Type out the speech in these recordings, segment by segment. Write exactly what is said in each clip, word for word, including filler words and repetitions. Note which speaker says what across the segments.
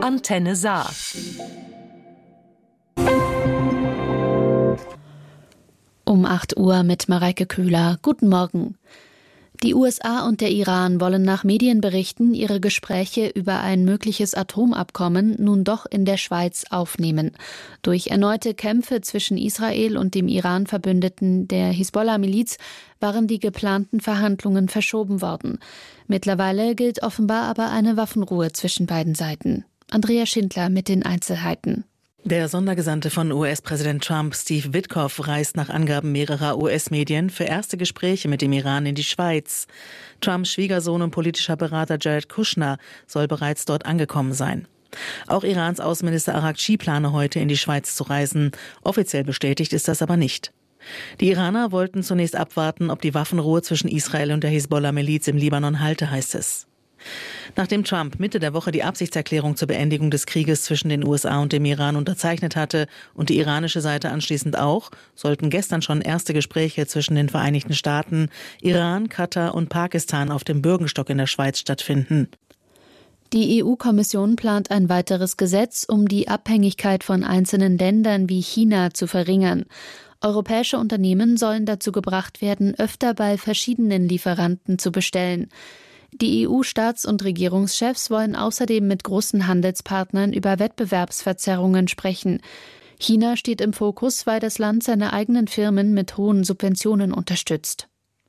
Speaker 1: Antenne Saar.
Speaker 2: Um acht Uhr mit Mareike Kühler. Guten Morgen. Die U S A und der Iran wollen nach Medienberichten ihre Gespräche über ein mögliches Atomabkommen nun doch in der Schweiz aufnehmen. Durch erneute Kämpfe zwischen Israel und dem Iran-Verbündeten der Hisbollah-Miliz waren die geplanten Verhandlungen verschoben worden. Mittlerweile gilt offenbar aber eine Waffenruhe zwischen beiden Seiten. Andrea Schindler mit den Einzelheiten.
Speaker 3: Der Sondergesandte von U S-Präsident Trump, Steve Witkoff, reist nach Angaben mehrerer U S-Medien für erste Gespräche mit dem Iran in die Schweiz. Trumps Schwiegersohn und politischer Berater Jared Kushner soll bereits dort angekommen sein. Auch Irans Außenminister Araghchi plane heute in die Schweiz zu reisen. Offiziell bestätigt ist das aber nicht. Die Iraner wollten zunächst abwarten, ob die Waffenruhe zwischen Israel und der Hisbollah-Miliz im Libanon halte, heißt es. Nachdem Trump Mitte der Woche die Absichtserklärung zur Beendigung des Krieges zwischen den U S A und dem Iran unterzeichnet hatte und die iranische Seite anschließend auch, sollten gestern schon erste Gespräche zwischen den Vereinigten Staaten, Iran, Katar und Pakistan auf dem Bürgenstock in der Schweiz stattfinden.
Speaker 2: Die E U-Kommission plant ein weiteres Gesetz, um die Abhängigkeit von einzelnen Ländern wie China zu verringern. Europäische Unternehmen sollen dazu gebracht werden, öfter bei verschiedenen Lieferanten zu bestellen. Die E U-Staats- und Regierungschefs wollen außerdem mit großen Handelspartnern über Wettbewerbsverzerrungen sprechen. China steht im Fokus, weil das Land seine eigenen Firmen mit hohen Subventionen unterstützt.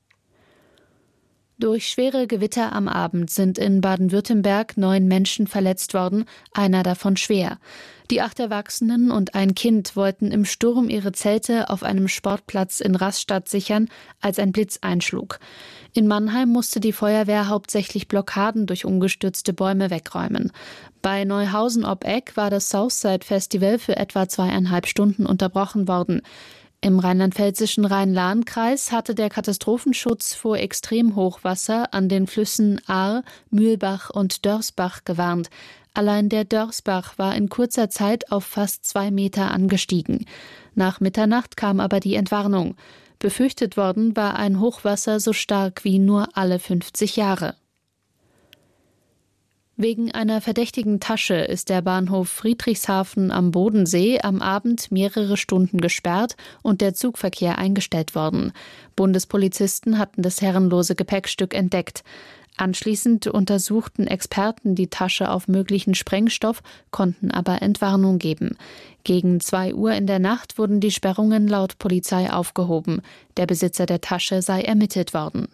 Speaker 2: Durch schwere Gewitter am Abend sind in Baden-Württemberg neun Menschen verletzt worden, einer davon schwer. Die acht Erwachsenen und ein Kind wollten im Sturm ihre Zelte auf einem Sportplatz in Rastatt sichern, als ein Blitz einschlug. In Mannheim musste die Feuerwehr hauptsächlich Blockaden durch umgestürzte Bäume wegräumen. Bei Neuhausen ob Eck war das Southside Festival für etwa zweieinhalb Stunden unterbrochen worden. Im rheinland-pfälzischen Rhein-Lahn-Kreis hatte der Katastrophenschutz vor Extremhochwasser an den Flüssen Ahr, Mühlbach und Dörsbach gewarnt. Allein der Dörsbach war in kurzer Zeit auf fast zwei Meter angestiegen. Nach Mitternacht kam aber die Entwarnung. Befürchtet worden war ein Hochwasser so stark wie nur alle fünfzig Jahre. Wegen einer verdächtigen Tasche ist der Bahnhof Friedrichshafen am Bodensee am Abend mehrere Stunden gesperrt und der Zugverkehr eingestellt worden. Bundespolizisten hatten das herrenlose Gepäckstück entdeckt. Anschließend untersuchten Experten die Tasche auf möglichen Sprengstoff, konnten aber Entwarnung geben. Gegen zwei Uhr in der Nacht wurden die Sperrungen laut Polizei aufgehoben. Der Besitzer der Tasche sei ermittelt worden.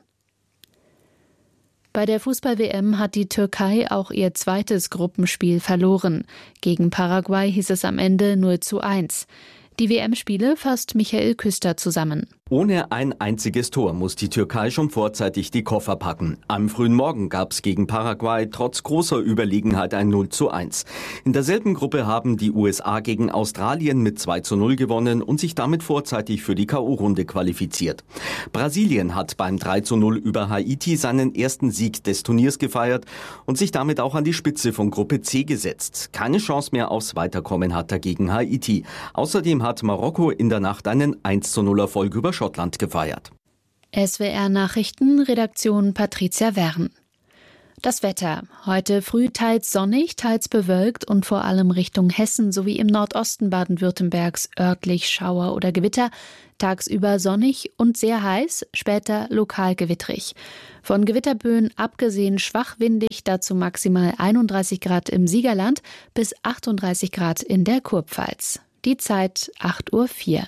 Speaker 2: Bei der Fußball-W M hat die Türkei auch ihr zweites Gruppenspiel verloren. Gegen Paraguay hieß es am Ende null zu eins. Die W M-Spiele fasst Michael Küster zusammen.
Speaker 4: Ohne ein einziges Tor muss die Türkei schon vorzeitig die Koffer packen. Am frühen Morgen gab es gegen Paraguay trotz großer Überlegenheit ein null zu eins. In derselben Gruppe haben die U S A gegen Australien mit zwei zu null gewonnen und sich damit vorzeitig für die K O-Runde qualifiziert. Brasilien hat beim drei zu null über Haiti seinen ersten Sieg des Turniers gefeiert und sich damit auch an die Spitze von Gruppe C gesetzt. Keine Chance mehr aufs Weiterkommen hat dagegen Haiti. Außerdem hat Marokko in der Nacht einen eins zu null Erfolg über Schottland gefeiert.
Speaker 2: S W R-Nachrichten, Redaktion Patricia Wern. Das Wetter. Heute früh teils sonnig, teils bewölkt und vor allem Richtung Hessen sowie im Nordosten Baden-Württembergs örtlich Schauer oder Gewitter. Tagsüber sonnig und sehr heiß, später lokal gewittrig. Von Gewitterböen abgesehen schwach windig, dazu maximal einunddreißig Grad im Siegerland bis achtunddreißig Grad in der Kurpfalz. Die Zeit acht Uhr vier.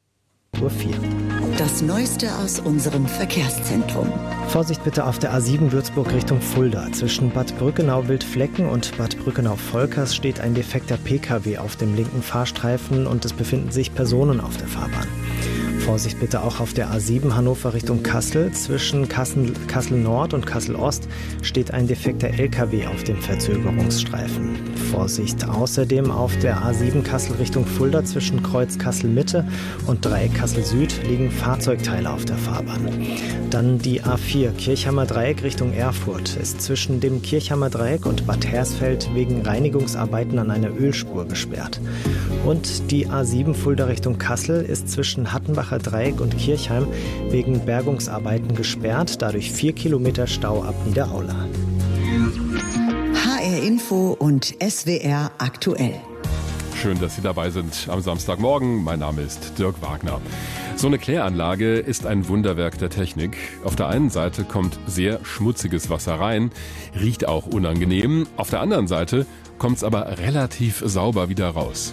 Speaker 5: Das Neueste aus unserem Verkehrszentrum.
Speaker 6: Vorsicht bitte auf der A sieben Würzburg Richtung Fulda. Zwischen Bad Brückenau-Wildflecken und Bad Brückenau-Volkers steht ein defekter P K W auf dem linken Fahrstreifen und es befinden sich Personen auf der Fahrbahn. Vorsicht bitte auch auf der A sieben Hannover Richtung Kassel. Zwischen Kassel, Kassel Nord und Kassel Ost steht ein defekter L K W auf dem Verzögerungsstreifen. Vorsicht außerdem auf der A sieben Kassel Richtung Fulda. Zwischen Kreuz Kassel Mitte und Dreieck Kassel Süd liegen Fahrzeugteile auf der Fahrbahn. Dann die A vier Kirchheimer Dreieck Richtung Erfurt ist zwischen dem Kirchheimer Dreieck und Bad Hersfeld wegen Reinigungsarbeiten an einer Ölspur gesperrt. Und die A sieben Fulda Richtung Kassel ist zwischen Hattenbacher Dreieck und Kirchheim wegen Bergungsarbeiten gesperrt, dadurch vier Kilometer Stau ab Niederaula.
Speaker 5: H R Info und S W R aktuell.
Speaker 1: Schön, dass Sie dabei sind am Samstagmorgen. Mein Name ist Dirk Wagner. So eine Kläranlage ist ein Wunderwerk der Technik. Auf der einen Seite kommt sehr schmutziges Wasser rein, riecht auch unangenehm. Auf der anderen Seite kommt es aber relativ sauber wieder raus.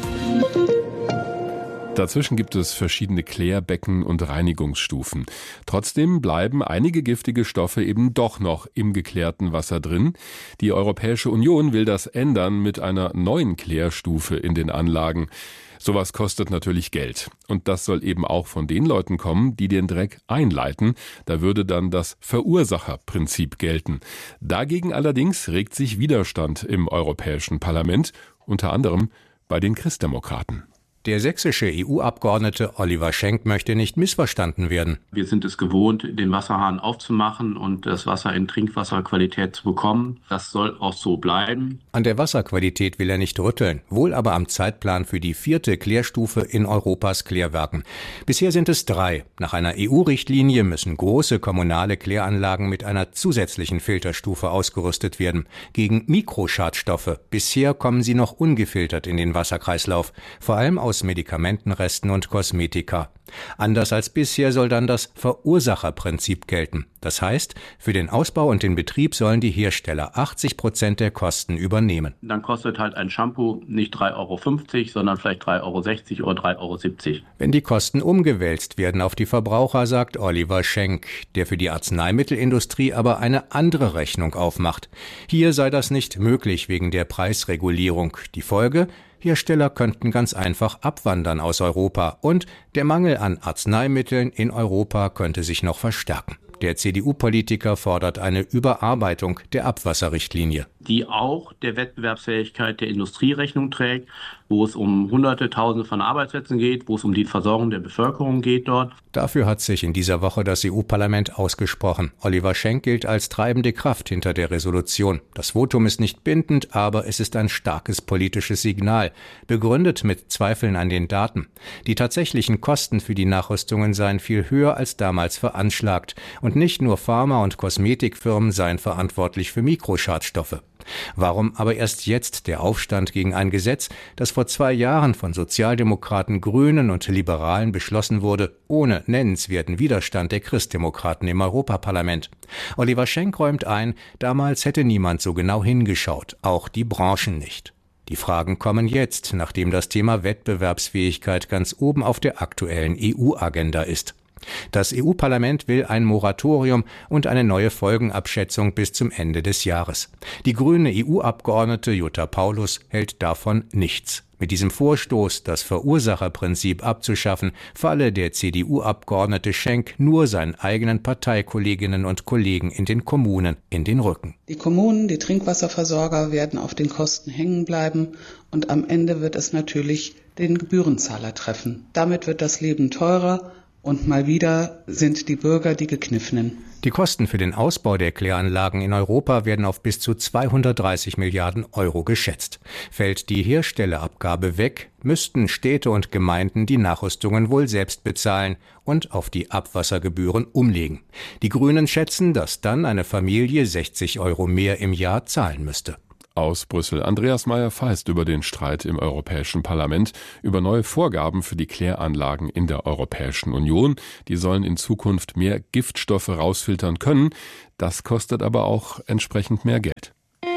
Speaker 1: Dazwischen gibt es verschiedene Klärbecken und Reinigungsstufen. Trotzdem bleiben einige giftige Stoffe eben doch noch im geklärten Wasser drin. Die Europäische Union will das ändern mit einer neuen Klärstufe in den Anlagen. Sowas kostet natürlich Geld. Und das soll eben auch von den Leuten kommen, die den Dreck einleiten. Da würde dann das Verursacherprinzip gelten. Dagegen allerdings regt sich Widerstand im Europäischen Parlament, unter anderem bei den Christdemokraten.
Speaker 7: Der sächsische E U-Abgeordnete Oliver Schenk möchte nicht missverstanden werden.
Speaker 8: Wir sind es gewohnt, den Wasserhahn aufzumachen und das Wasser in Trinkwasserqualität zu bekommen. Das soll auch so bleiben.
Speaker 7: An der Wasserqualität will er nicht rütteln, wohl aber am Zeitplan für die vierte Klärstufe in Europas Klärwerken. Bisher sind es drei. Nach einer E U-Richtlinie müssen große kommunale Kläranlagen mit einer zusätzlichen Filterstufe ausgerüstet werden. Gegen Mikroschadstoffe. Bisher kommen sie noch ungefiltert in den Wasserkreislauf. Vor allem aus Medikamentenresten und Kosmetika. Anders als bisher soll dann das Verursacherprinzip gelten. Das heißt, für den Ausbau und den Betrieb sollen die Hersteller achtzig Prozent der Kosten übernehmen.
Speaker 8: Dann kostet halt ein Shampoo nicht drei Euro fünfzig, sondern vielleicht drei Euro sechzig oder drei Euro siebzig.
Speaker 7: Wenn die Kosten umgewälzt werden auf die Verbraucher, sagt Oliver Schenk, der für die Arzneimittelindustrie aber eine andere Rechnung aufmacht. Hier sei das nicht möglich wegen der Preisregulierung. Die Folge? Hersteller könnten ganz einfach abwandern aus Europa und der Mangel an Arzneimitteln in Europa könnte sich noch verstärken. Der C D U-Politiker fordert eine Überarbeitung der Abwasserrichtlinie,
Speaker 8: die auch der Wettbewerbsfähigkeit der Industrie Rechnung trägt, wo es um Hunderte, Tausende von Arbeitsplätzen geht, wo es um die Versorgung der Bevölkerung geht dort.
Speaker 7: Dafür hat sich in dieser Woche das E U-Parlament ausgesprochen. Oliver Schenk gilt als treibende Kraft hinter der Resolution. Das Votum ist nicht bindend, aber es ist ein starkes politisches Signal, begründet mit Zweifeln an den Daten. Die tatsächlichen Kosten für die Nachrüstungen seien viel höher als damals veranschlagt. Und nicht nur Pharma- und Kosmetikfirmen seien verantwortlich für Mikroschadstoffe. Warum aber erst jetzt der Aufstand gegen ein Gesetz, das vor zwei Jahren von Sozialdemokraten, Grünen und Liberalen beschlossen wurde, ohne nennenswerten Widerstand der Christdemokraten im Europaparlament? Oliver Schenk räumt ein, damals hätte niemand so genau hingeschaut, auch die Branchen nicht. Die Fragen kommen jetzt, nachdem das Thema Wettbewerbsfähigkeit ganz oben auf der aktuellen E U-Agenda ist. Das E U-Parlament will ein Moratorium und eine neue Folgenabschätzung bis zum Ende des Jahres. Die grüne E U-Abgeordnete Jutta Paulus hält davon nichts. Mit diesem Vorstoß, das Verursacherprinzip abzuschaffen, falle der C D U-Abgeordnete Schenk nur seinen eigenen Parteikolleginnen und Kollegen in den Kommunen in den Rücken.
Speaker 9: Die Kommunen, die Trinkwasserversorger werden auf den Kosten hängen bleiben und am Ende wird es natürlich den Gebührenzahler treffen. Damit wird das Leben teurer. Und mal wieder sind die Bürger die Gekniffenen.
Speaker 7: Die Kosten für den Ausbau der Kläranlagen in Europa werden auf bis zu zweihundertdreißig Milliarden Euro geschätzt. Fällt die Herstellerabgabe weg, müssten Städte und Gemeinden die Nachrüstungen wohl selbst bezahlen und auf die Abwassergebühren umlegen. Die Grünen schätzen, dass dann eine Familie sechzig Euro mehr im Jahr zahlen müsste.
Speaker 1: Aus Brüssel. Andreas Meyer-Feist über den Streit im Europäischen Parlament über neue Vorgaben für die Kläranlagen in der Europäischen Union. Die sollen in Zukunft mehr Giftstoffe rausfiltern können. Das kostet aber auch entsprechend mehr Geld.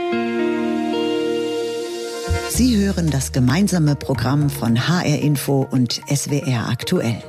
Speaker 5: Sie hören das gemeinsame Programm von H R Info und S W R aktuell.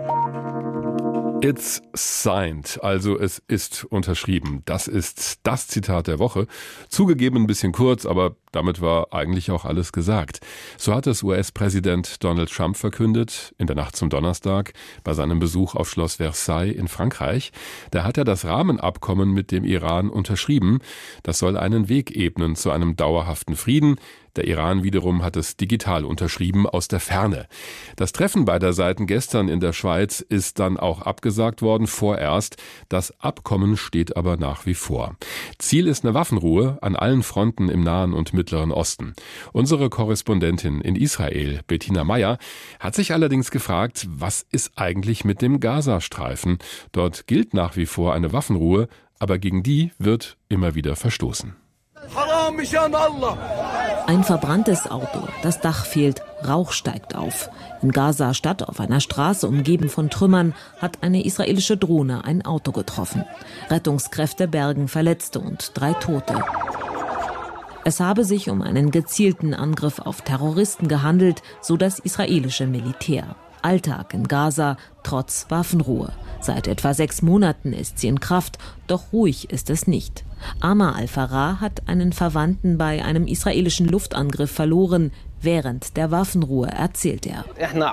Speaker 1: It's signed, also es ist unterschrieben. Das ist das Zitat der Woche. Zugegeben ein bisschen kurz, aber damit war eigentlich auch alles gesagt. So hat es U S-Präsident Donald Trump verkündet, in der Nacht zum Donnerstag, bei seinem Besuch auf Schloss Versailles in Frankreich. Da hat er das Rahmenabkommen mit dem Iran unterschrieben. Das soll einen Weg ebnen zu einem dauerhaften Frieden. Der Iran wiederum hat es digital unterschrieben aus der Ferne. Das Treffen beider Seiten gestern in der Schweiz ist dann auch abgesagt worden, vorerst. Das Abkommen steht aber nach wie vor. Ziel ist eine Waffenruhe an allen Fronten im Nahen und Mittleren Osten. Unsere Korrespondentin in Israel, Bettina Meyer, hat sich allerdings gefragt, was ist eigentlich mit dem Gazastreifen? Dort gilt nach wie vor eine Waffenruhe, aber gegen die wird immer wieder verstoßen.
Speaker 10: Ein verbranntes Auto, das Dach fehlt, Rauch steigt auf. In Gaza-Stadt, auf einer Straße umgeben von Trümmern, hat eine israelische Drohne ein Auto getroffen. Rettungskräfte bergen Verletzte und drei Tote. Es habe sich um einen gezielten Angriff auf Terroristen gehandelt, so das israelische Militär. Alltag in Gaza, trotz Waffenruhe. Seit etwa sechs Monaten ist sie in Kraft, doch ruhig ist es nicht. Amar al-Farah hat einen Verwandten bei einem israelischen Luftangriff verloren. Während der Waffenruhe erzählt er: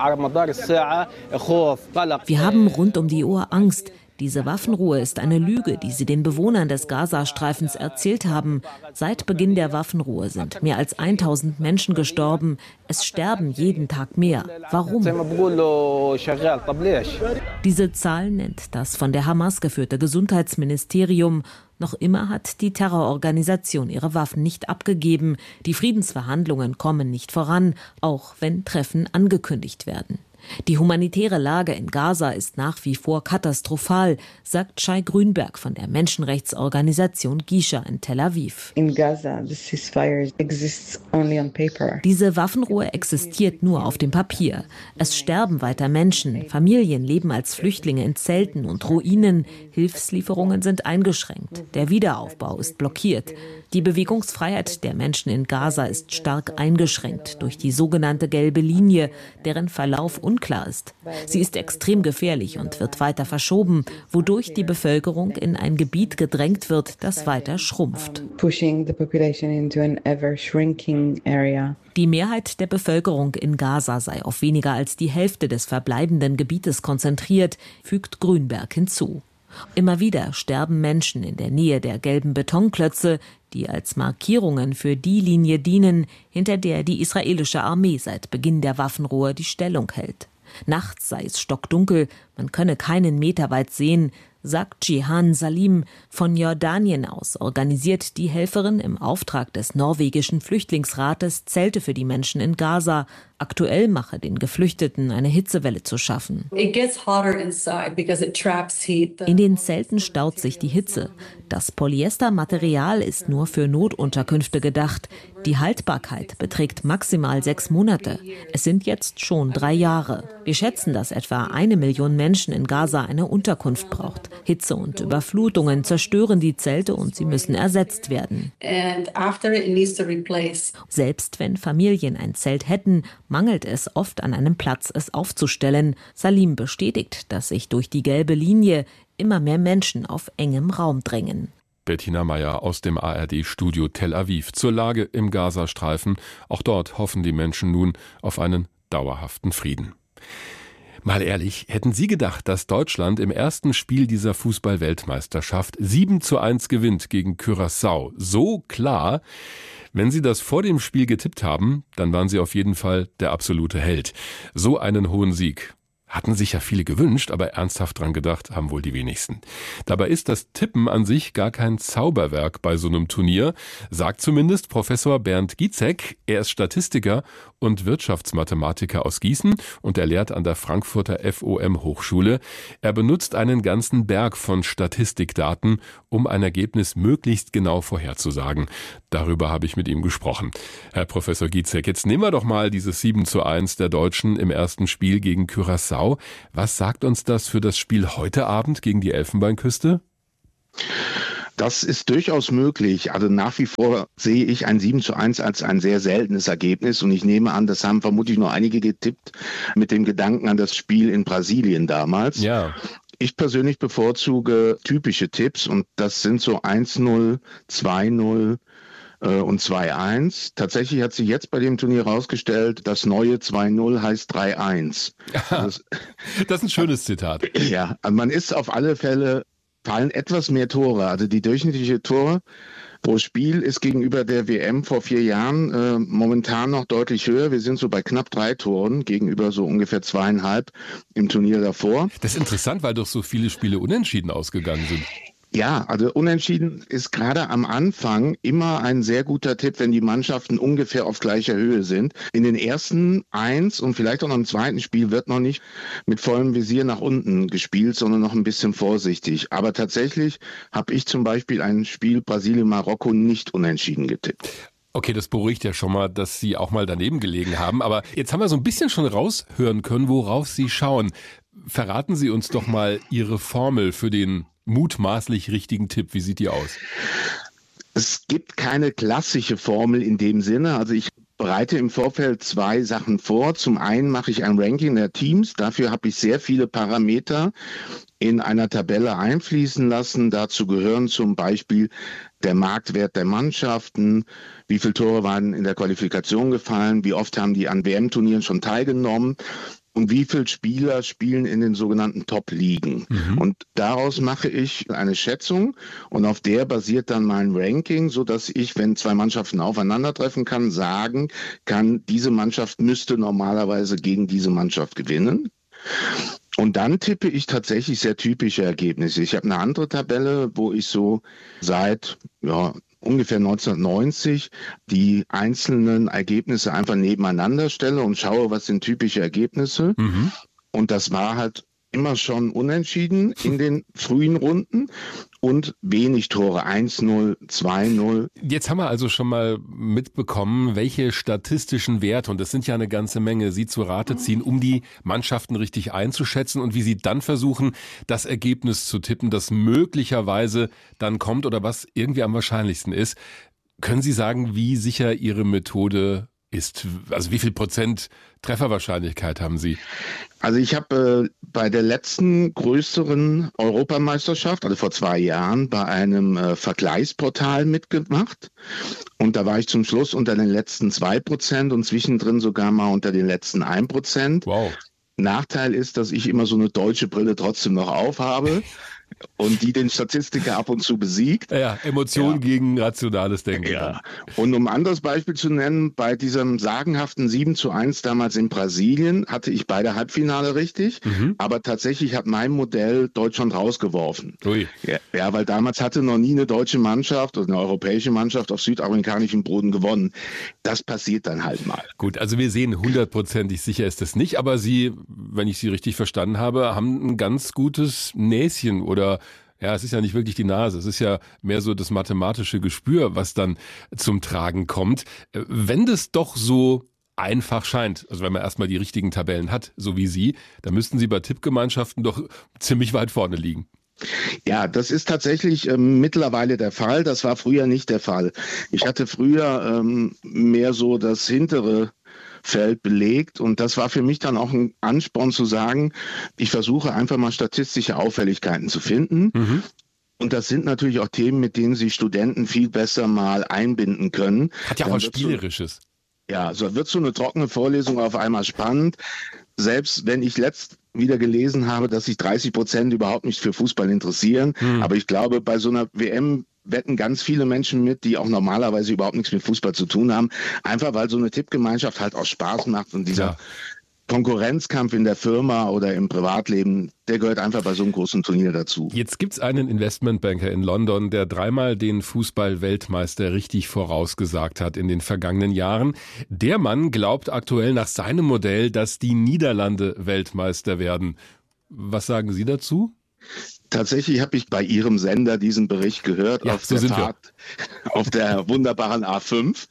Speaker 10: Wir haben rund um die Uhr Angst. Diese Waffenruhe ist eine Lüge, die sie den Bewohnern des Gazastreifens erzählt haben. Seit Beginn der Waffenruhe sind mehr als tausend Menschen gestorben. Es sterben jeden Tag mehr. Warum? Diese Zahl nennt das von der Hamas geführte Gesundheitsministerium. Noch immer hat die Terrororganisation ihre Waffen nicht abgegeben. Die Friedensverhandlungen kommen nicht voran, auch wenn Treffen angekündigt werden. Die humanitäre Lage in Gaza ist nach wie vor katastrophal, sagt Shai Grünberg von der Menschenrechtsorganisation Gisha in Tel Aviv.
Speaker 11: In Gaza, the ceasefire exists only on paper.
Speaker 10: Diese Waffenruhe existiert nur auf dem Papier. Es sterben weiter Menschen, Familien leben als Flüchtlinge in Zelten und Ruinen, Hilfslieferungen sind eingeschränkt, der Wiederaufbau ist blockiert. Die Bewegungsfreiheit der Menschen in Gaza ist stark eingeschränkt durch die sogenannte gelbe Linie, deren Verlauf unklar ist. Sie ist extrem gefährlich und wird weiter verschoben, wodurch die Bevölkerung in ein Gebiet gedrängt wird, das weiter schrumpft. Die Mehrheit der Bevölkerung in Gaza sei auf weniger als die Hälfte des verbleibenden Gebietes konzentriert, fügt Grünberg hinzu. Immer wieder sterben Menschen in der Nähe der gelben Betonklötze, die als Markierungen für die Linie dienen, hinter der die israelische Armee seit Beginn der Waffenruhe die Stellung hält. Nachts sei es stockdunkel, man könne keinen Meter weit sehen, sagt Jihan Salim. Von Jordanien aus organisiert die Helferin im Auftrag des norwegischen Flüchtlingsrates Zelte für die Menschen in Gaza. Aktuell mache den Geflüchteten eine Hitzewelle zu schaffen. In den Zelten staut sich die Hitze. Das Polyestermaterial ist nur für Notunterkünfte gedacht. Die Haltbarkeit beträgt maximal sechs Monate. Es sind jetzt schon drei Jahre. Wir schätzen, dass etwa eine Million Menschen in Gaza eine Unterkunft braucht. Hitze und Überflutungen zerstören die Zelte und sie müssen ersetzt werden. Selbst wenn Familien ein Zelt hätten, mangelt es oft an einem Platz, es aufzustellen. Salim bestätigt, dass sich durch die gelbe Linie immer mehr Menschen auf engem Raum drängen.
Speaker 1: Bettina Meyer aus dem A R D-Studio Tel Aviv zur Lage im Gazastreifen. Auch dort hoffen die Menschen nun auf einen dauerhaften Frieden. Mal ehrlich, hätten Sie gedacht, dass Deutschland im ersten Spiel dieser Fußball-Weltmeisterschaft sieben zu eins gewinnt gegen Curaçao? So klar. Wenn Sie das vor dem Spiel getippt haben, dann waren Sie auf jeden Fall der absolute Held. So einen hohen Sieg hatten sich ja viele gewünscht, aber ernsthaft dran gedacht haben wohl die wenigsten. Dabei ist das Tippen an sich gar kein Zauberwerk bei so einem Turnier, sagt zumindest Professor Bernd Gietzek. Er ist Statistiker und Wirtschaftsmathematiker aus Gießen und er lehrt an der Frankfurter F O M-Hochschule. Er benutzt einen ganzen Berg von Statistikdaten, um ein Ergebnis möglichst genau vorherzusagen. Darüber habe ich mit ihm gesprochen. Herr Professor Gietzek, jetzt nehmen wir doch mal dieses sieben zu eins der Deutschen im ersten Spiel gegen Curaçao. Was sagt uns das für das Spiel heute Abend gegen die Elfenbeinküste?
Speaker 12: Das ist durchaus möglich. Also nach wie vor sehe ich ein sieben zu eins als ein sehr seltenes Ergebnis. Und ich nehme an, das haben vermutlich nur einige getippt mit dem Gedanken an das Spiel in Brasilien damals.
Speaker 1: Ja.
Speaker 12: Ich persönlich bevorzuge typische Tipps und das sind so eins null, zwei null und zwei eins. Tatsächlich hat sich jetzt bei dem Turnier herausgestellt, das neue zwei null heißt drei eins.
Speaker 1: Das, das ist ein schönes Zitat.
Speaker 12: Ja, man ist auf alle Fälle, fallen etwas mehr Tore. Also die durchschnittliche Tore pro Spiel ist gegenüber der W M vor vier Jahren äh, momentan noch deutlich höher. Wir sind so bei knapp drei Toren gegenüber so ungefähr zweieinhalb im Turnier davor.
Speaker 1: Das ist interessant, weil doch so viele Spiele unentschieden ausgegangen sind.
Speaker 12: Ja, also unentschieden ist gerade am Anfang immer ein sehr guter Tipp, wenn die Mannschaften ungefähr auf gleicher Höhe sind. In den ersten eins und vielleicht auch noch im zweiten Spiel wird noch nicht mit vollem Visier nach unten gespielt, sondern noch ein bisschen vorsichtig. Aber tatsächlich habe ich zum Beispiel ein Spiel Brasilien-Marokko nicht unentschieden getippt.
Speaker 1: Okay, das beruhigt ja schon mal, dass Sie auch mal daneben gelegen haben. Aber jetzt haben wir so ein bisschen schon raushören können, worauf Sie schauen. Verraten Sie uns doch mal Ihre Formel für den mutmaßlich richtigen Tipp. Wie sieht die aus?
Speaker 12: Es gibt keine klassische Formel in dem Sinne. Also ich bereite im Vorfeld zwei Sachen vor. Zum einen mache ich ein Ranking der Teams. Dafür habe ich sehr viele Parameter in einer Tabelle einfließen lassen. Dazu gehören zum Beispiel der Marktwert der Mannschaften, wie viele Tore waren in der Qualifikation gefallen, wie oft haben die an W M-Turnieren schon teilgenommen und wie viele Spieler spielen in den sogenannten Top-Ligen. Mhm. Und daraus mache ich eine Schätzung und auf der basiert dann mein Ranking, sodass ich, wenn zwei Mannschaften aufeinandertreffen kann, sagen kann, diese Mannschaft müsste normalerweise gegen diese Mannschaft gewinnen. Und dann tippe ich tatsächlich sehr typische Ergebnisse. Ich habe eine andere Tabelle, wo ich so seit ja, ungefähr neunzehnhundertneunzig die einzelnen Ergebnisse einfach nebeneinander stelle und schaue, was sind typische Ergebnisse. Mhm. Und das war halt immer schon unentschieden in den frühen Runden und wenig Tore, eins null, zwei null.
Speaker 1: Jetzt haben wir also schon mal mitbekommen, welche statistischen Werte, und das sind ja eine ganze Menge, Sie zu Rate ziehen, um die Mannschaften richtig einzuschätzen und wie Sie dann versuchen, das Ergebnis zu tippen, das möglicherweise dann kommt oder was irgendwie am wahrscheinlichsten ist. Können Sie sagen, wie sicher Ihre Methode ist? Also wie viel Prozent Trefferwahrscheinlichkeit haben Sie?
Speaker 12: Also ich habe äh, bei der letzten größeren Europameisterschaft, also vor zwei Jahren, bei einem äh, Vergleichsportal mitgemacht. Und da war ich zum Schluss unter den letzten zwei Prozent und zwischendrin sogar mal unter den letzten ein Prozent.
Speaker 1: Wow.
Speaker 12: Nachteil ist, dass ich immer so eine deutsche Brille trotzdem noch aufhabe. Und die den Statistiker ab und zu besiegt.
Speaker 1: Ja, Emotion ja. gegen rationales Denken.
Speaker 12: Ja. Und um ein anderes Beispiel zu nennen, bei diesem sagenhaften sieben zu eins damals in Brasilien hatte ich beide Halbfinale richtig, mhm. aber tatsächlich hat mein Modell Deutschland rausgeworfen.
Speaker 1: Ui.
Speaker 12: Ja, ja, weil damals hatte noch nie eine deutsche Mannschaft oder eine europäische Mannschaft auf südamerikanischem Boden gewonnen. Das passiert dann halt mal.
Speaker 1: Gut, also wir sehen, hundertprozentig sicher ist das nicht, aber Sie, wenn ich Sie richtig verstanden habe, haben ein ganz gutes Näschen oder Oder, ja, es ist ja nicht wirklich die Nase, es ist ja mehr so das mathematische Gespür, was dann zum Tragen kommt. Wenn das doch so einfach scheint, also wenn man erstmal die richtigen Tabellen hat, so wie Sie, dann müssten Sie bei Tippgemeinschaften doch ziemlich weit vorne liegen.
Speaker 12: Ja, das ist tatsächlich ähm, mittlerweile der Fall. Das war früher nicht der Fall. Ich hatte früher ähm, mehr so das hintere Feld belegt und das war für mich dann auch ein Ansporn zu sagen, ich versuche einfach mal statistische Auffälligkeiten zu finden. Mhm. Und das sind natürlich auch Themen, mit denen sich Studenten viel besser mal einbinden können.
Speaker 1: Hat ja auch was Spielerisches.
Speaker 12: So, ja, so wird so eine trockene Vorlesung auf einmal spannend. Selbst wenn ich letzt wieder gelesen habe, dass sich dreißig Prozent überhaupt nicht für Fußball interessieren. Mhm. Aber ich glaube, bei so einer W M wetten ganz viele Menschen mit, die auch normalerweise überhaupt nichts mit Fußball zu tun haben. Einfach weil so eine Tippgemeinschaft halt auch Spaß macht und dieser ja. Konkurrenzkampf in der Firma oder im Privatleben, der gehört einfach bei so einem großen Turnier dazu.
Speaker 1: Jetzt gibt's einen Investmentbanker in London, der dreimal den Fußball-Weltmeister richtig vorausgesagt hat in den vergangenen Jahren. Der Mann glaubt aktuell nach seinem Modell, dass die Niederlande Weltmeister werden. Was sagen Sie dazu?
Speaker 12: Tatsächlich habe ich bei Ihrem Sender diesen Bericht gehört
Speaker 1: ja,
Speaker 12: auf
Speaker 1: so
Speaker 12: der Fahrt, auf der wunderbaren A fünf.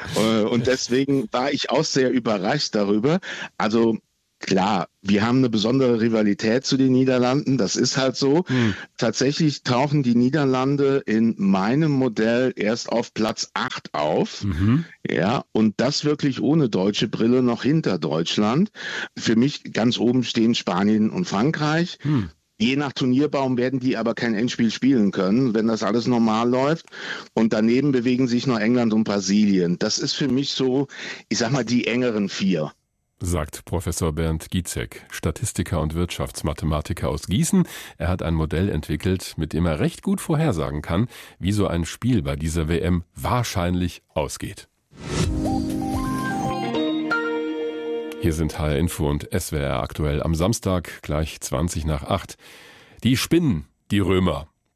Speaker 12: Und deswegen war ich auch sehr überrascht darüber. Also klar, wir haben eine besondere Rivalität zu den Niederlanden. Das ist halt so. Hm. Tatsächlich tauchen die Niederlande in meinem Modell erst auf Platz acht auf. Mhm. Ja, und das wirklich ohne deutsche Brille noch hinter Deutschland. Für mich ganz oben stehen Spanien und Frankreich. Hm. Je nach Turnierbaum werden die aber kein Endspiel spielen können, wenn das alles normal läuft. Und daneben bewegen sich noch England und Brasilien. Das ist für mich so, ich sag mal, die engeren vier.
Speaker 1: Sagt Professor Bernd Gietzek, Statistiker und Wirtschaftsmathematiker aus Gießen. Er hat ein Modell entwickelt, mit dem er recht gut vorhersagen kann, wie so ein Spiel bei dieser W M wahrscheinlich ausgeht. Hier sind H R Info und S W R aktuell am Samstag, gleich zwanzig nach acht. Die spinnen, die Römer.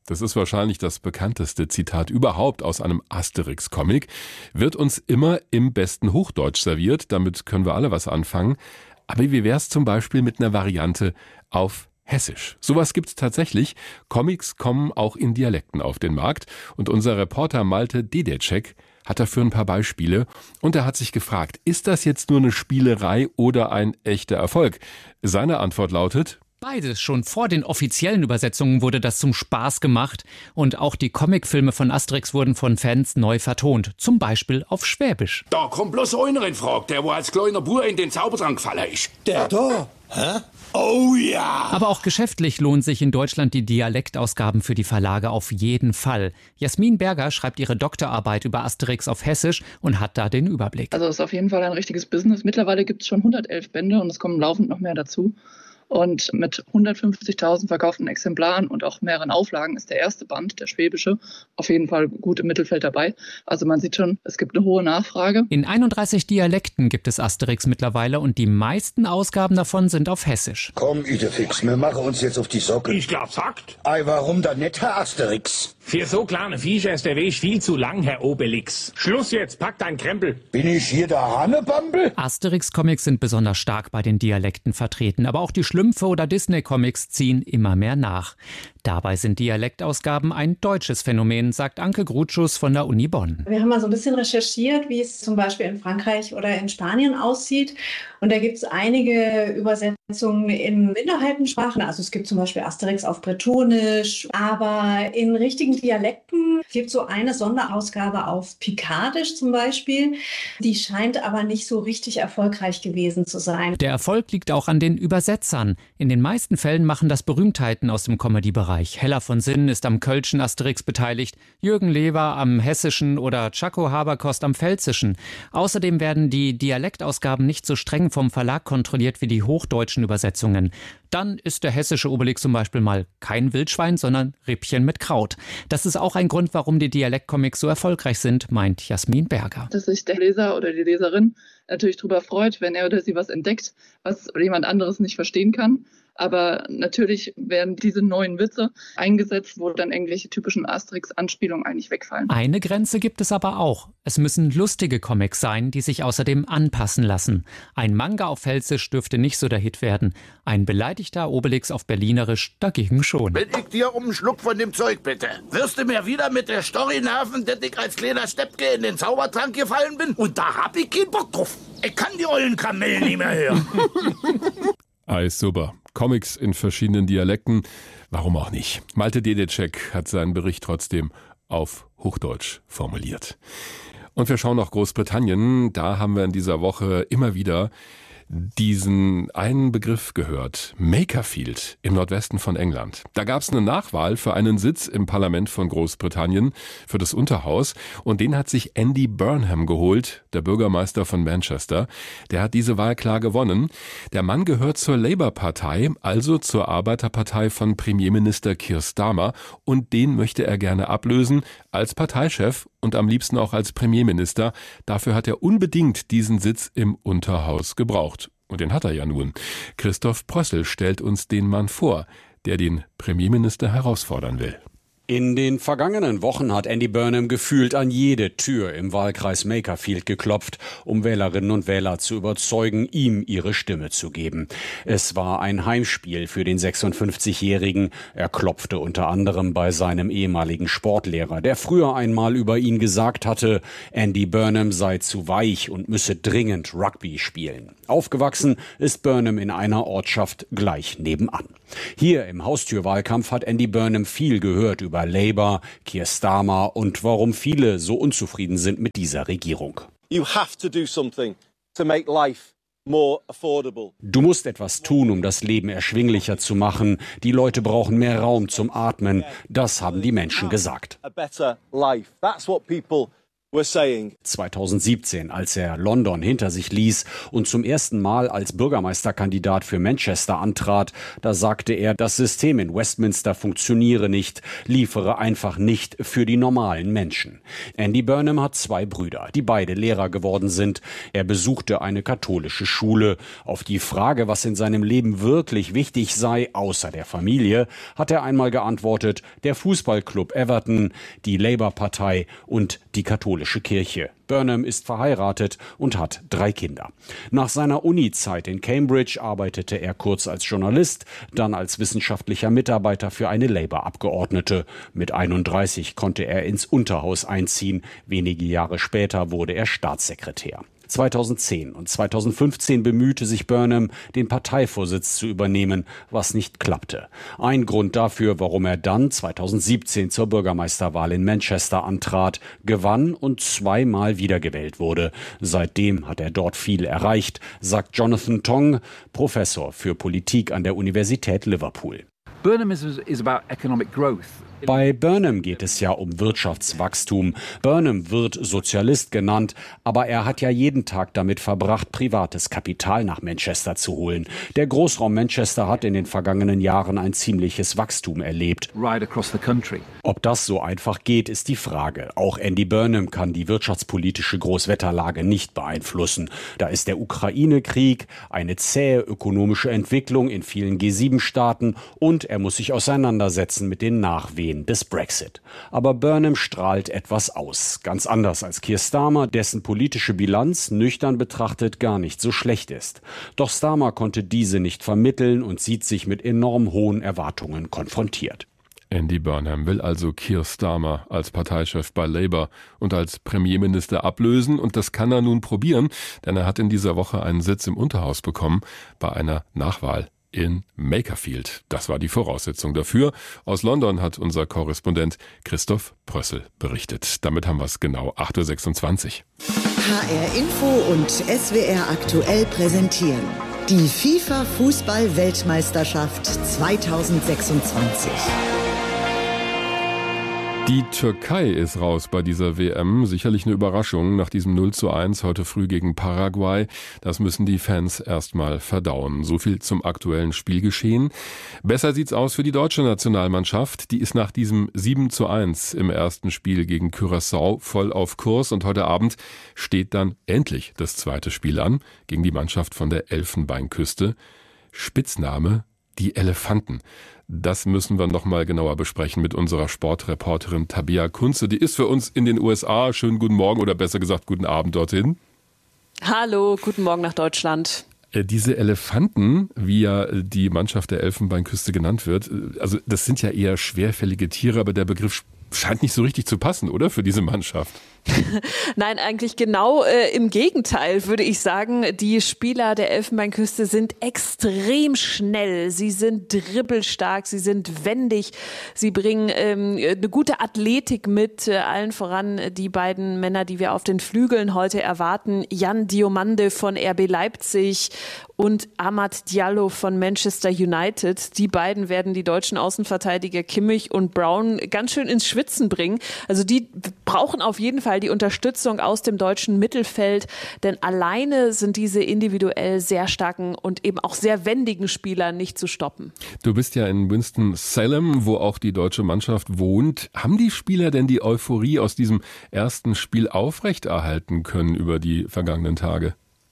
Speaker 1: Das ist wahrscheinlich das bekannteste Zitat überhaupt aus einem Asterix-Comic. Wird uns immer im besten Hochdeutsch serviert, damit können wir alle was anfangen. Aber wie wär's zum Beispiel mit einer Variante auf Hessisch? Sowas gibt's tatsächlich. Comics kommen auch in Dialekten auf den Markt. Und unser Reporter Malte Dedecek hat dafür ein paar Beispiele. Und er hat sich gefragt, ist das jetzt nur eine Spielerei oder ein echter Erfolg? Seine Antwort lautet:
Speaker 13: Beides. Schon vor den offiziellen Übersetzungen wurde das zum Spaß gemacht. Und auch die Comicfilme von Asterix wurden von Fans neu vertont. Zum Beispiel auf Schwäbisch.
Speaker 14: Da kommt bloß einer in Frage, der wo als kleiner Bub in den Zaubertrank gefallen ist. Der da? Hä? Oh ja!
Speaker 13: Aber auch geschäftlich lohnen sich in Deutschland die Dialektausgaben für die Verlage auf jeden Fall. Jasmin Berger schreibt ihre Doktorarbeit über Asterix auf Hessisch und hat da den Überblick.
Speaker 15: Also es ist auf jeden Fall ein richtiges Business. Mittlerweile gibt es schon hundertelf Bände und es kommen laufend noch mehr dazu. Und mit hundertfünfzigtausend verkauften Exemplaren und auch mehreren Auflagen ist der erste Band, der schwäbische, auf jeden Fall gut im Mittelfeld dabei. Also man sieht schon, es gibt eine hohe Nachfrage.
Speaker 13: In einunddreißig Dialekten gibt es Asterix mittlerweile und die meisten Ausgaben davon sind auf Hessisch.
Speaker 16: Komm, Idefix, wir machen uns jetzt auf die Socke.
Speaker 14: Ich glaub, sagt.
Speaker 16: Ei, warum dann nicht, Herr Asterix?
Speaker 14: Für so kleine Viecher ist der Weg viel zu lang, Herr Obelix. Schluss jetzt, pack dein Krempel.
Speaker 16: Bin ich hier der Hannebambel?
Speaker 13: Asterix-Comics sind besonders stark bei den Dialekten vertreten, aber auch die Schlümpfe oder Disney-Comics ziehen immer mehr nach. Dabei sind Dialektausgaben ein deutsches Phänomen, sagt Anke Grutschus von der Uni Bonn.
Speaker 17: Wir haben mal so ein bisschen recherchiert, wie es zum Beispiel in Frankreich oder in Spanien aussieht. Und da gibt es einige Übersetzungen in Minderheitensprachen. Also es gibt zum Beispiel Asterix auf Bretonisch. Aber in richtigen Dialekten gibt es so eine Sonderausgabe auf Pikardisch zum Beispiel. Die scheint aber nicht so richtig erfolgreich gewesen zu sein.
Speaker 13: Der Erfolg liegt auch an den Übersetzern. In den meisten Fällen machen das Berühmtheiten aus dem Comedy-Bereich. Hella von Sinnen ist am kölschen Asterix beteiligt, Jürgen Lewer am hessischen oder Chaco Haberkost am pfälzischen. Außerdem werden die Dialektausgaben nicht so streng vom Verlag kontrolliert wie die hochdeutschen Übersetzungen. Dann ist der hessische Obelix zum Beispiel mal kein Wildschwein, sondern Rippchen mit Kraut. Das ist auch ein Grund, warum die Dialektcomics so erfolgreich sind, meint Jasmin Berger.
Speaker 15: Dass sich der Leser oder die Leserin natürlich darüber freut, wenn er oder sie was entdeckt, was jemand anderes nicht verstehen kann. Aber natürlich werden diese neuen Witze eingesetzt, wo dann irgendwelche typischen Asterix-Anspielungen eigentlich wegfallen.
Speaker 13: Eine Grenze gibt es aber auch. Es müssen lustige Comics sein, die sich außerdem anpassen lassen. Ein Manga auf Pfälzisch dürfte nicht so der Hit werden. Ein beleidigter Obelix auf Berlinerisch dagegen schon.
Speaker 14: Wenn ich dir um einen Schluck von dem Zeug bitte, wirst du mir wieder mit der Story nerven, dass ich als kleiner Steppke in den Zaubertrank gefallen bin? Und da hab ich keinen Bock drauf. Ich kann die ollen Kamellen nicht mehr hören.
Speaker 1: Alles super. Comics in verschiedenen Dialekten. Warum auch nicht? Malte Dedecek hat seinen Bericht trotzdem auf Hochdeutsch formuliert. Und wir schauen nach Großbritannien. Da haben wir in dieser Woche immer wieder diesen einen Begriff gehört. Makerfield im Nordwesten von England. Da gab es eine Nachwahl für einen Sitz im Parlament von Großbritannien, für das Unterhaus. Und den hat sich Andy Burnham geholt, der Bürgermeister von Manchester. Der hat diese Wahl klar gewonnen. Der Mann gehört zur Labour-Partei, also zur Arbeiterpartei von Premierminister Keir Starmer. Und den möchte er gerne ablösen als Parteichef und am liebsten auch als Premierminister. Dafür hat er unbedingt diesen Sitz im Unterhaus gebraucht. Und den hat er ja nun. Christoph Prössel stellt uns den Mann vor, der den Premierminister herausfordern will.
Speaker 18: In den vergangenen Wochen hat Andy Burnham gefühlt an jede Tür im Wahlkreis Makerfield geklopft, um Wählerinnen und Wähler zu überzeugen, ihm ihre Stimme zu geben. Es war ein Heimspiel für den sechsundfünfzigjährigen. Er klopfte unter anderem bei seinem ehemaligen Sportlehrer, der früher einmal über ihn gesagt hatte, Andy Burnham sei zu weich und müsse dringend Rugby spielen. Aufgewachsen ist Burnham in einer Ortschaft gleich nebenan. Hier im Haustürwahlkampf hat Andy Burnham viel gehört über Labour, Keir Starmer und warum viele so unzufrieden sind mit dieser Regierung.
Speaker 19: You have to do something to make life more affordable.
Speaker 18: Du musst etwas tun, um das Leben erschwinglicher zu machen. Die Leute brauchen mehr Raum zum Atmen. Das haben die Menschen gesagt.
Speaker 19: A better life. That's what people
Speaker 18: zweitausendsiebzehn, als er London hinter sich ließ und zum ersten Mal als Bürgermeisterkandidat für Manchester antrat, da sagte er, das System in Westminster funktioniere nicht, liefere einfach nicht für die normalen Menschen. Andy Burnham hat zwei Brüder, die beide Lehrer geworden sind. Er besuchte eine katholische Schule. Auf die Frage, was in seinem Leben wirklich wichtig sei, außer der Familie, hat er einmal geantwortet, der Fußballclub Everton, die Labour-Partei und die katholische Kirche. Burnham ist verheiratet und hat drei Kinder. Nach seiner Uni-Zeit in Cambridge arbeitete er kurz als Journalist, dann als wissenschaftlicher Mitarbeiter für eine Labour-Abgeordnete. Mit einunddreißig konnte er ins Unterhaus einziehen. Wenige Jahre später wurde er Staatssekretär. zweitausendzehn und zweitausendfünfzehn bemühte sich Burnham, den Parteivorsitz zu übernehmen, was nicht klappte. Ein Grund dafür, warum er dann zweitausendsiebzehn zur Bürgermeisterwahl in Manchester antrat, gewann und zweimal wiedergewählt wurde. Seitdem hat er dort viel erreicht, sagt Jonathan Tong, Professor für Politik an der Universität Liverpool.
Speaker 20: Burnham is, is about economic growth.
Speaker 18: Bei Burnham geht es ja um Wirtschaftswachstum. Burnham wird Sozialist genannt, aber er hat ja jeden Tag damit verbracht, privates Kapital nach Manchester zu holen. Der Großraum Manchester hat in den vergangenen Jahren ein ziemliches Wachstum erlebt.
Speaker 20: Right across the country.
Speaker 18: Ob das so einfach geht, ist die Frage. Auch Andy Burnham kann die wirtschaftspolitische Großwetterlage nicht beeinflussen. Da ist der Ukraine-Krieg, eine zähe ökonomische Entwicklung in vielen G sieben Staaten und er muss sich auseinandersetzen mit den Nachwehen des Brexit. Aber Burnham strahlt etwas aus. Ganz anders als Keir Starmer, dessen politische Bilanz nüchtern betrachtet gar nicht so schlecht ist. Doch Starmer konnte diese nicht vermitteln und sieht sich mit enorm hohen Erwartungen konfrontiert.
Speaker 1: Andy Burnham will also Keir Starmer als Parteichef bei Labour und als Premierminister ablösen. Und das kann er nun probieren, denn er hat in dieser Woche einen Sitz im Unterhaus bekommen bei einer Nachwahl in Makerfield. Das war die Voraussetzung dafür. Aus London hat unser Korrespondent Christoph Prössel berichtet. Damit haben wir es genau, acht Uhr sechsundzwanzig.
Speaker 5: H R Info und S W R aktuell präsentieren die FIFA-Fußball-Weltmeisterschaft zweitausendsechsundzwanzig.
Speaker 1: Die Türkei ist raus bei dieser W M. Sicherlich eine Überraschung nach diesem null zu eins heute früh gegen Paraguay. Das müssen die Fans erstmal verdauen. So viel zum aktuellen Spielgeschehen. Besser sieht's aus für die deutsche Nationalmannschaft. Die ist nach diesem sieben zu eins im ersten Spiel gegen Curaçao voll auf Kurs. Und heute Abend steht dann endlich das zweite Spiel an gegen die Mannschaft von der Elfenbeinküste. Spitzname: die Elefanten. Das müssen wir noch mal genauer besprechen mit unserer Sportreporterin Tabea Kunze. Die ist für uns in den U S A. Schönen guten Morgen oder besser gesagt guten Abend dorthin.
Speaker 21: Hallo, guten Morgen nach Deutschland.
Speaker 1: Diese Elefanten, wie ja die Mannschaft der Elfenbeinküste genannt wird, also das sind ja eher schwerfällige Tiere, aber der Begriff scheint nicht so richtig zu passen, oder, für diese Mannschaft?
Speaker 21: Nein, eigentlich genau äh, im Gegenteil, würde ich sagen. Die Spieler der Elfenbeinküste sind extrem schnell, sie sind dribbelstark, sie sind wendig, sie bringen ähm, eine gute Athletik mit, äh, allen voran die beiden Männer, die wir auf den Flügeln heute erwarten, Jan Diomande von R B Leipzig und Amad Diallo von Manchester United. Die beiden werden die deutschen Außenverteidiger Kimmich und Brown ganz schön ins Schwitzen bringen. Also die brauchen auf jeden Fall die Unterstützung aus dem deutschen Mittelfeld, denn alleine sind diese individuell sehr starken und eben auch sehr wendigen Spieler nicht zu stoppen.
Speaker 1: Du bist ja in Winston-Salem, wo auch die deutsche Mannschaft wohnt. Haben die Spieler denn die Euphorie aus diesem ersten Spiel aufrechterhalten können über die vergangenen Tage?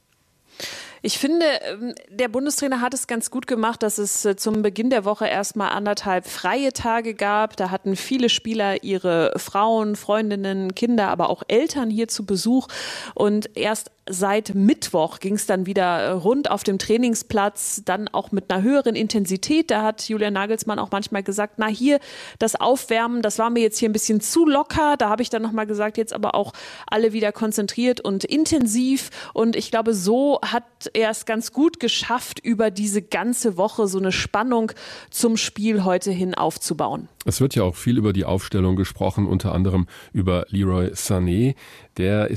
Speaker 21: Ich finde, der Bundestrainer hat es ganz gut gemacht, dass es zum Beginn der Woche erstmal anderthalb freie Tage gab. Da hatten viele Spieler ihre Frauen, Freundinnen, Kinder, aber auch Eltern hier zu Besuch. Und erst seit Mittwoch ging es dann wieder rund auf dem Trainingsplatz, dann auch mit einer höheren Intensität. Da hat Julian Nagelsmann auch manchmal gesagt, na hier, das Aufwärmen, das war mir jetzt hier ein bisschen zu locker. Da habe ich dann nochmal gesagt, jetzt aber auch alle wieder konzentriert und intensiv. Und ich glaube, so hat er es ganz gut geschafft, über diese ganze Woche so eine Spannung zum Spiel heute hin aufzubauen.
Speaker 1: Es wird ja auch viel über die Aufstellung gesprochen, unter anderem über Leroy Sané. Der ist